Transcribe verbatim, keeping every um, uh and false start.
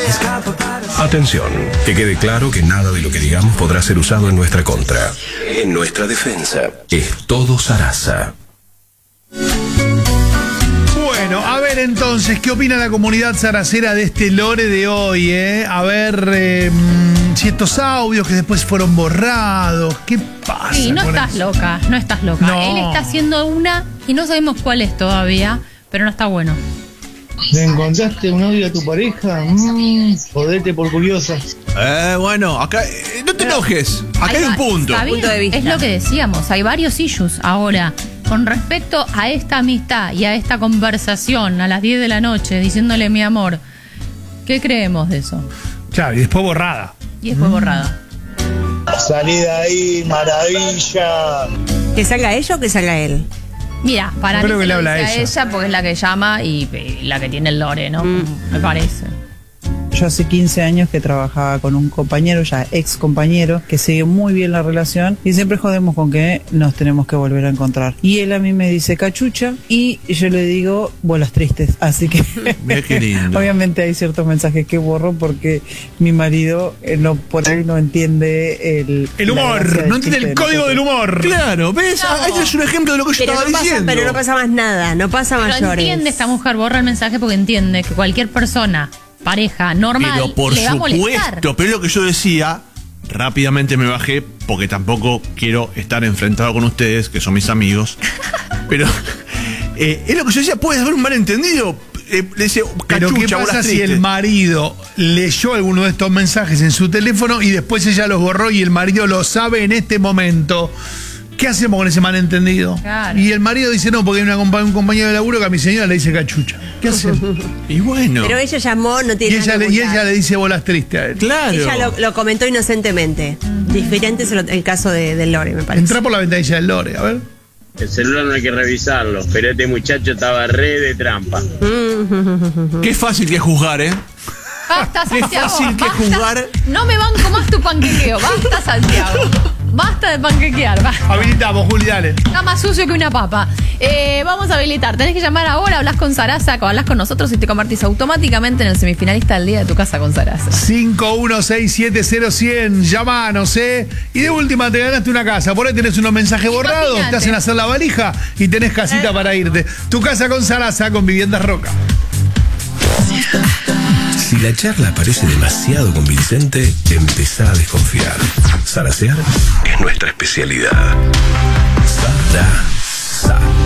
Atención, que quede claro que nada de lo que digamos podrá ser usado en nuestra contra. En nuestra defensa, es todo Sarasa. Bueno, a ver entonces, ¿qué opina la comunidad saracera de este lore de hoy? Eh? A ver eh, si estos audios que después fueron borrados, ¿qué pasa? Sí, no con estás eso? loca, no estás loca. No. Él está haciendo una y no sabemos cuál es todavía, pero no está bueno. ¿Le encontraste un audio a tu pareja? Mmm, jodete por curiosa. Eh, bueno, acá eh, no te enojes. Acá hay Ahí un va, punto. está bien, Punto de vista. es lo que decíamos, hay varios issues ahora. Con respecto a esta amistad y a esta conversación a las diez de la noche diciéndole mi amor, ¿qué creemos de eso? Claro, y después borrada. Y después borrada. Salí de ahí, maravilla. ¿Que salga ella o que salga él? Mira, para Yo creo mí que se le lo habla dice a a ella. ella porque es la que llama y, y la que tiene el lore, ¿no? Mm. Me parece. Yo hace quince años que trabajaba con un compañero, ya ex compañero, que sigue muy bien la relación y siempre jodemos con que nos tenemos que volver a encontrar. Y él a mí me dice cachucha y yo le digo bolas tristes. Así que Mira qué lindo. obviamente hay ciertos mensajes que borro porque mi marido eh, no por ahí no entiende el, El la humor, gracia del no entiende chiste el de código nosotros. del humor. Claro, ¿ves? No. Ah, este es un ejemplo de lo que yo Pero estaba no, pasa, diciendo. pero no pasa más nada, no pasa Pero mayores. entiende esta mujer, borra el mensaje porque entiende que cualquier persona, pareja, normal, Pero por le va a molestar. supuesto, pero es lo que yo decía, rápidamente me bajé porque tampoco quiero estar enfrentado con ustedes, que son mis amigos. Pero eh, es lo que yo decía, puede haber un malentendido. Eh, le dice, Pero ¿qué cachucha, pasa bolas si tristes. el marido leyó alguno de estos mensajes en su teléfono y después ella los borró y el marido lo sabe en este momento? ¿Qué hacemos con ese malentendido? Claro. Y el marido dice no, porque hay una compa- un compañero de laburo que a mi señora le dice cachucha. ¿Qué hacemos? Y bueno, Pero ella llamó, no Y tiene ella, nada le, que y ocultar. ella le dice bolas tristes a él. claro. Ella lo, lo comentó inocentemente. Diferente es el, el caso de, de Lore, me parece. Entra por la ventanilla del lore, a ver. El celular no hay que revisarlo, pero este muchacho estaba re de trampa. Qué fácil que es juzgar, ¿eh? Basta, Qué Santiago. fácil que basta. jugar. No me banco más tu panquequeo. Basta, Santiago. Basta de panquequear. Basta. Habilitamos, Juli, dale. Está más sucio que una papa. Eh, vamos a habilitar. Tenés que llamar ahora, hablas con Sarasa, hablas con nosotros y te convertís automáticamente en el semifinalista del día de tu casa con Sarasa. cinco uno seis siete cero cien, llamanos, ¿eh? Y de última te ganaste una casa. Por ahí tenés unos mensajes borrados, Imagínate. te hacen hacer la valija y tenés casita para irte. Tu casa con Sarasa, con Viviendas Roca. Si la charla parece demasiado convincente, empezá a desconfiar. Sarasear es nuestra especialidad. Sarasa.